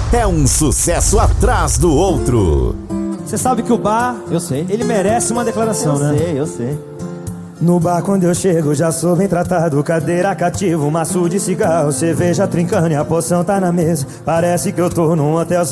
é um sucesso atrás do outro. Você sabe que o bar, Eu sei. ele merece uma declaração, né? Eu sei. No bar quando eu chego já sou bem tratado. Cadeira cativa, maço de cigarro, cerveja trincando e a poção tá na mesa. Parece que eu tô num hotel